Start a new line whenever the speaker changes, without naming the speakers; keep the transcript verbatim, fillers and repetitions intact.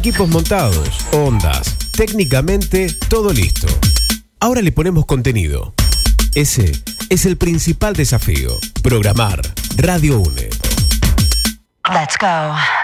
equipos montados, ondas, técnicamente todo listo. Ahora le ponemos contenido. Ese es el principal desafío. Programar Radio UNE.
Let's go.